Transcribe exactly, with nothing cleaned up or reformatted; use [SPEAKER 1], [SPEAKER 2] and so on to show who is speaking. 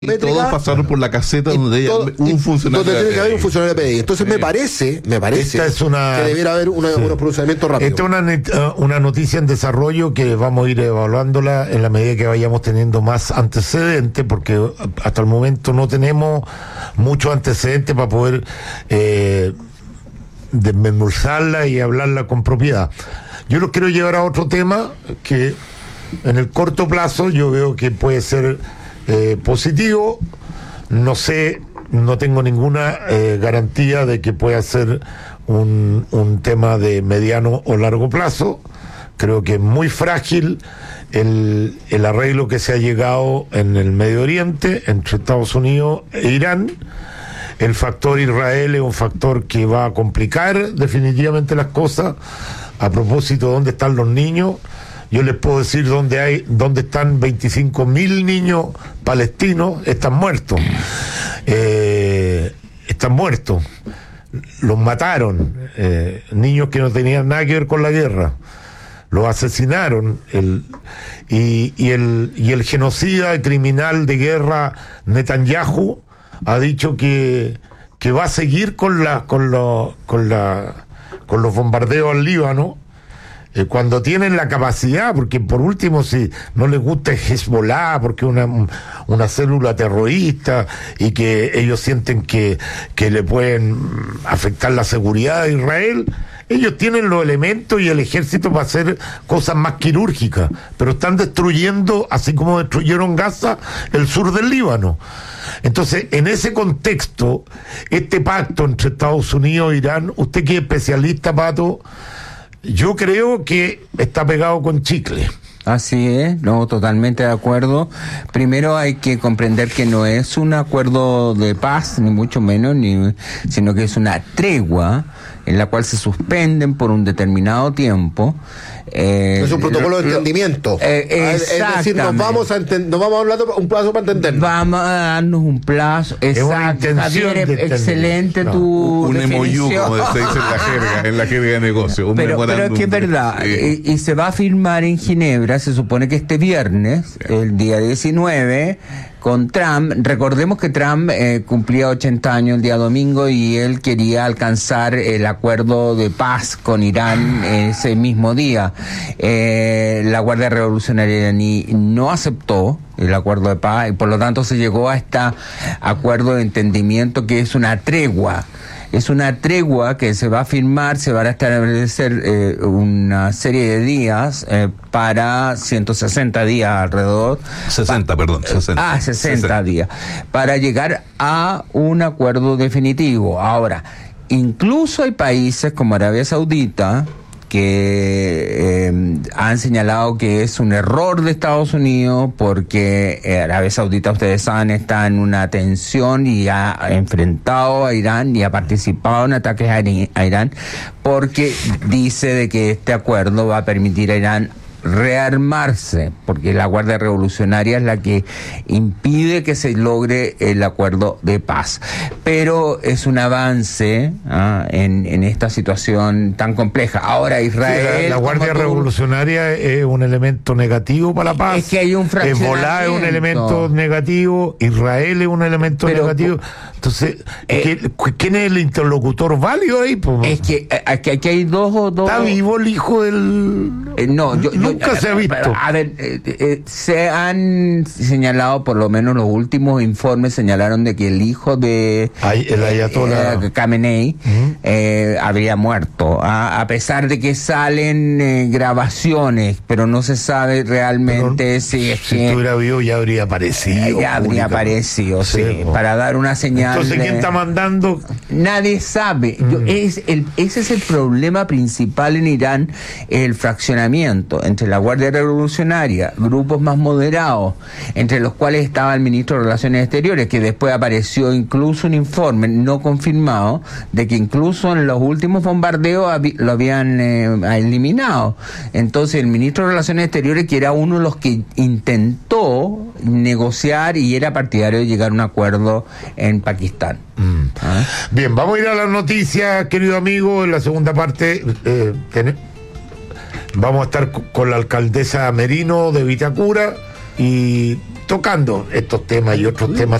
[SPEAKER 1] Y todos pasaron por la caseta donde
[SPEAKER 2] todo,
[SPEAKER 1] ella, un funcionario
[SPEAKER 2] donde tiene que haber un
[SPEAKER 1] P D I.
[SPEAKER 2] funcionario de P D I. Entonces
[SPEAKER 1] Sí.
[SPEAKER 2] me parece, me parece
[SPEAKER 3] Esta es una,
[SPEAKER 2] que debiera haber una,
[SPEAKER 3] sí.
[SPEAKER 2] unos procedimientos rápidos.
[SPEAKER 3] Esta es una, net- una noticia en desarrollo que vamos a ir evaluándola en la medida que vayamos teniendo más antecedentes, porque hasta el momento no tenemos muchos antecedentes para poder eh, desmenuzarla y hablarla con propiedad. Yo los quiero llevar a otro tema que en el corto plazo yo veo que puede ser eh, positivo. No sé, no tengo ninguna eh, garantía de que pueda ser un, un tema de mediano o largo plazo. Creo que es muy frágil el, el arreglo que se ha llegado en el Medio Oriente entre Estados Unidos e Irán. El factor Israel es un factor que va a complicar definitivamente las cosas. A propósito, ¿dónde están los niños? Yo les puedo decir dónde hay, dónde están veinticinco mil niños palestinos, están muertos. Eh, están muertos. Los mataron. Eh, niños que no tenían nada que ver con la guerra. Los asesinaron. El, y, y, el, y el genocida, el criminal de guerra Netanyahu ha dicho que, que va a seguir con la, con lo, con la, con los bombardeos al Líbano. Eh, cuando tienen la capacidad, porque por último si no les gusta Hezbollah, porque es una, una célula terrorista y que ellos sienten que, que le pueden afectar la seguridad de Israel, ellos tienen los elementos y el ejército para hacer cosas más quirúrgicas, pero están destruyendo, así como destruyeron Gaza, el sur del Líbano. Entonces, en ese contexto, este pacto entre Estados Unidos e Irán, usted que es especialista, Pato, yo creo que está pegado con chicle.
[SPEAKER 4] Así es, no, totalmente de acuerdo. Primero hay que comprender que no es un acuerdo de paz, ni mucho menos, ni, sino que es una tregua en la cual se suspenden por un determinado tiempo. Eh,
[SPEAKER 2] es un protocolo de entendimiento.
[SPEAKER 4] Eh,
[SPEAKER 2] es decir, nos vamos a enten- nos vamos a hablar de un plazo para entendernos.
[SPEAKER 4] Vamos a darnos un plazo.
[SPEAKER 3] Es una
[SPEAKER 4] Exacto,
[SPEAKER 3] intención
[SPEAKER 4] Javier,
[SPEAKER 3] de
[SPEAKER 4] excelente
[SPEAKER 3] entendimiento.
[SPEAKER 4] tu
[SPEAKER 1] Un
[SPEAKER 4] definición.
[SPEAKER 1] emoyu, como se dice en la jerga, en la jerga de negocio. Un
[SPEAKER 4] Pero, pero es que es verdad,
[SPEAKER 1] Sí.
[SPEAKER 4] y, y se va a firmar en Ginebra, se supone que este viernes,
[SPEAKER 1] Sí.
[SPEAKER 4] el día diecinueve, con Trump. Recordemos que Trump eh, cumplía ochenta años el día domingo y él quería alcanzar el acuerdo de paz con Irán ese mismo día. Eh, la Guardia Revolucionaria iraní no aceptó el acuerdo de paz y por lo tanto se llegó a este acuerdo de entendimiento que es una tregua. Es una tregua que se va a firmar, se van a establecer eh, una serie de días eh, para ciento sesenta días alrededor.
[SPEAKER 1] sesenta, perdón, sesenta.
[SPEAKER 4] Ah, sesenta
[SPEAKER 1] sesenta
[SPEAKER 4] días. Para llegar a un acuerdo definitivo. Ahora, incluso hay países como Arabia Saudita que eh, han señalado que es un error de Estados Unidos porque eh, Arabia Saudita, ustedes saben, está en una tensión y ha enfrentado a Irán y ha participado en ataques a, Iri- a Irán porque dice de que este acuerdo va a permitir a Irán rearmarse, porque la Guardia Revolucionaria es la que impide que se logre el acuerdo de paz. Pero es un avance ¿ah? en, en esta situación tan compleja. Ahora Israel...
[SPEAKER 3] Sí, la, la Guardia
[SPEAKER 4] como tú-
[SPEAKER 3] Revolucionaria es un elemento negativo para la paz.
[SPEAKER 4] Es que hay un
[SPEAKER 3] Hezbollah es un
[SPEAKER 4] fraccionamiento.
[SPEAKER 3] elemento negativo, Israel es un elemento
[SPEAKER 4] Pero,
[SPEAKER 3] negativo. Entonces,
[SPEAKER 4] eh,
[SPEAKER 3] ¿qué- ¿quién es el interlocutor válido ahí? Po?
[SPEAKER 4] Es que eh, aquí, aquí hay dos o dos...
[SPEAKER 3] ¿Está vivo el hijo del...?
[SPEAKER 4] Eh, no, yo, yo-
[SPEAKER 3] Nunca se ha
[SPEAKER 4] eh,
[SPEAKER 3] visto.
[SPEAKER 4] A ver, eh, eh, se han señalado, por lo menos los últimos informes señalaron de que el hijo de
[SPEAKER 3] Ay, el ayatollah.
[SPEAKER 4] eh, Khamenei
[SPEAKER 3] Ujú.
[SPEAKER 4] eh, habría muerto, a, a pesar de que salen eh, grabaciones, pero no se sabe realmente
[SPEAKER 3] Pero
[SPEAKER 4] si es
[SPEAKER 3] si
[SPEAKER 4] que
[SPEAKER 3] estuviera vivo ya habría aparecido.
[SPEAKER 4] eh, ya habría
[SPEAKER 3] públicamente.
[SPEAKER 4] aparecido, sí,
[SPEAKER 3] Sí, po.
[SPEAKER 4] para dar una señal.
[SPEAKER 3] Entonces, ¿quién
[SPEAKER 4] de-
[SPEAKER 3] está mandando?
[SPEAKER 4] Nadie sabe. Yo-
[SPEAKER 3] Mm.
[SPEAKER 4] es el, ese es el problema principal en Irán, el fraccionamiento entre la Guardia Revolucionaria, grupos más moderados, entre los cuales estaba el ministro de Relaciones Exteriores, que después apareció incluso un informe no confirmado de que incluso en los últimos bombardeos habi- lo habían eh, eliminado. Entonces el ministro de Relaciones Exteriores, que era uno de los que intentó negociar y era partidario de llegar a un acuerdo en Pakistán.
[SPEAKER 3] Mm.
[SPEAKER 4] ¿Ah?
[SPEAKER 3] Bien, vamos a ir a las noticias, querido amigo. En la segunda parte eh, ten- vamos a estar co- con la alcaldesa Merino de Vitacura y tocando estos temas y otros temas